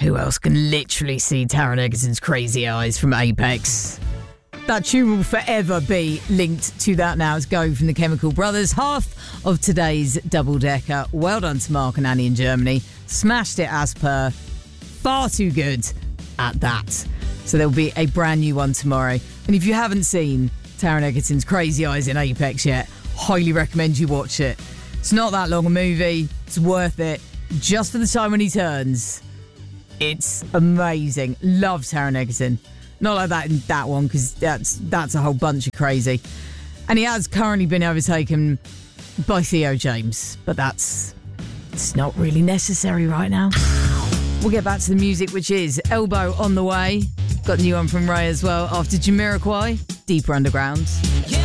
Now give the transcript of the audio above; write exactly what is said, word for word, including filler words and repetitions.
Who else can literally see Taron Egerton's crazy eyes from Apex? That tune will forever be linked to That Now It's Go from the Chemical Brothers. Half of today's double-decker. Well done to Mark and Annie in Germany. Smashed it as per. Far too good at that. So there'll be a brand new one tomorrow. And if you haven't seen Taron Egerton's crazy eyes in Apex yet, highly recommend you watch it. It's not that long a movie. It's worth it. Just for the time when he turns. It's amazing. Love Taron Egerton. Not like that in that one, because that's that's a whole bunch of crazy. And he has currently been overtaken by Theo James, but that's it's not really necessary right now. We'll get back to the music, which is Elbow on the way. Got a new one from Ray as well after Jamiroquai, Deeper Underground.